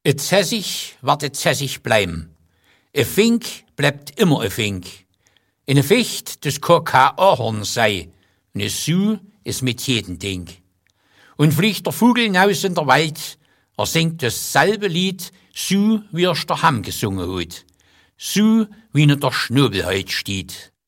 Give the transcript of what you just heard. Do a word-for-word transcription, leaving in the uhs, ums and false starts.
Et Zessig wat et Zessig bleiben. E Fink bleibt immer e Fink. In e Ficht des Koka Ahorn sei, und e Su is mit jedem Ding. Und fliegt der Vogel hinaus in der Wald, er singt dasselbe Lied, so wie er der Hamm gesungen hat, so wie er der Schnobel heut steht.